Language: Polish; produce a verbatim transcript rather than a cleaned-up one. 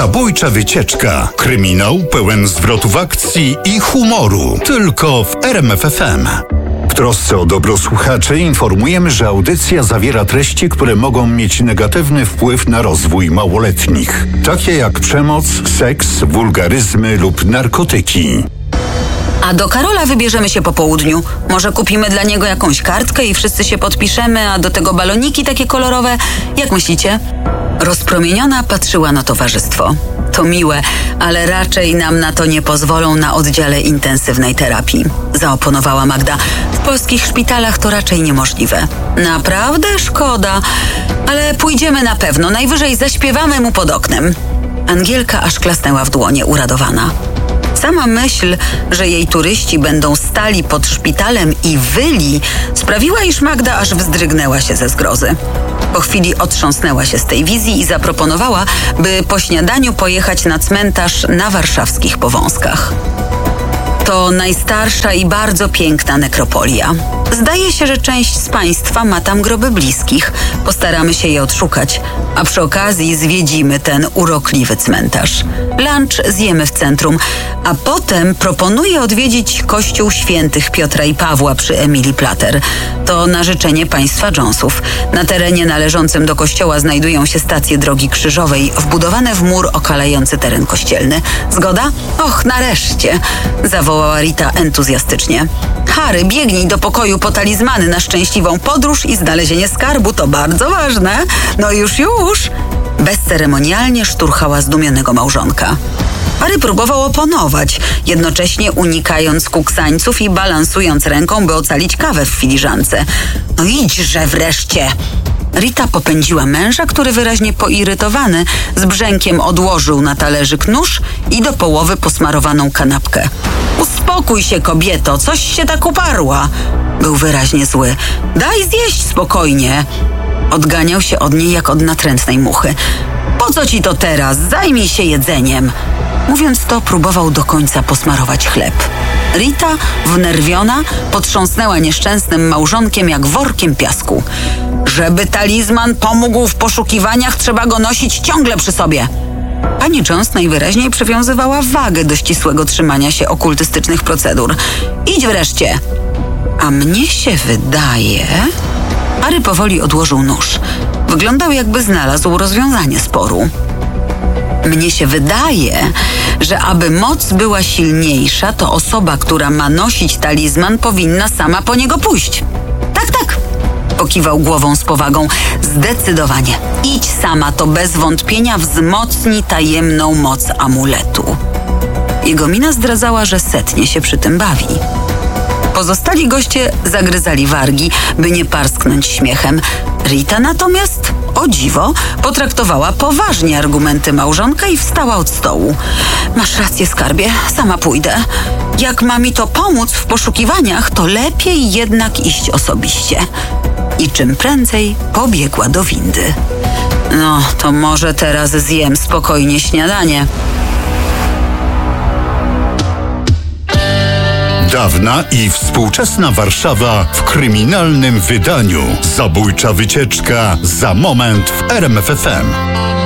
Zabójcza wycieczka. Kryminał pełen zwrotów akcji i humoru. Tylko w R M F F M. W trosce o dobro słuchaczy informujemy, że audycja zawiera treści, które mogą mieć negatywny wpływ na rozwój małoletnich. Takie jak przemoc, seks, wulgaryzmy lub narkotyki. A do Karola wybierzemy się po południu. Może kupimy dla niego jakąś kartkę i wszyscy się podpiszemy, a do tego baloniki takie kolorowe. Jak myślicie? Rozpromieniona patrzyła na towarzystwo. To miłe, ale raczej nam na to nie pozwolą na oddziale intensywnej terapii. Zaoponowała Magda. W polskich szpitalach to raczej niemożliwe. Naprawdę szkoda, ale pójdziemy na pewno. Najwyżej zaśpiewamy mu pod oknem. Angielka aż klasnęła w dłonie, uradowana. Sama myśl, że jej turyści będą stali pod szpitalem i wyli, sprawiła, iż Magda aż wzdrygnęła się ze zgrozy. Po chwili otrząsnęła się z tej wizji i zaproponowała, by po śniadaniu pojechać na cmentarz na warszawskich Powązkach. To najstarsza i bardzo piękna nekropolia. Zdaje się, że część z państwa ma tam groby bliskich. Postaramy się je odszukać, a przy okazji zwiedzimy ten urokliwy cmentarz. Lunch zjemy w centrum, a potem proponuję odwiedzić kościół świętych Piotra i Pawła przy Emilii Plater. To na życzenie państwa Jonesów. Na terenie należącym do kościoła znajdują się stacje drogi krzyżowej, wbudowane w mur okalający teren kościelny. Zgoda? Och, nareszcie! Zawołała Rita entuzjastycznie. Harry, biegnij do pokoju po talizmany na szczęśliwą podróż i znalezienie skarbu, to bardzo ważne. No już, już! Bezceremonialnie szturchała zdumionego małżonka. Harry próbował oponować, jednocześnie unikając kuksańców i balansując ręką, by ocalić kawę w filiżance. No idźże wreszcie! Rita popędziła męża, który wyraźnie poirytowany z brzękiem odłożył na talerzyk nóż i do połowy posmarowaną kanapkę. Uspokój się, kobieto, coś się tak uparła. Był wyraźnie zły. Daj zjeść spokojnie. Odganiał się od niej jak od natrętnej muchy. Po co ci to teraz? Zajmij się jedzeniem. Mówiąc to, próbował do końca posmarować chleb. Rita, wnerwiona, potrząsnęła nieszczęsnym małżonkiem jak workiem piasku. Żeby talizman pomógł w poszukiwaniach, trzeba go nosić ciągle przy sobie. Pani Jones najwyraźniej przywiązywała wagę do ścisłego trzymania się okultystycznych procedur. Idź wreszcie. A mnie się wydaje... Harry powoli odłożył nóż. Wyglądał, jakby znalazł rozwiązanie sporu. Mnie się wydaje, że aby moc była silniejsza, to osoba, która ma nosić talizman, powinna sama po niego pójść. Tak, tak. Pokiwał głową z powagą. Zdecydowanie. Idź sama, to bez wątpienia wzmocni tajemną moc amuletu. Jego mina zdradzała, że setnie się przy tym bawi. Pozostali goście zagryzali wargi, by nie parsknąć śmiechem. Rita natomiast, o dziwo, potraktowała poważnie argumenty małżonka i wstała od stołu. Masz rację, skarbie, sama pójdę. Jak ma mi to pomóc w poszukiwaniach, to lepiej jednak iść osobiście. I czym prędzej pobiegła do windy. No, to może teraz zjem spokojnie śniadanie. Dawna i współczesna Warszawa w kryminalnym wydaniu. Zabójcza wycieczka za moment w R M F F M.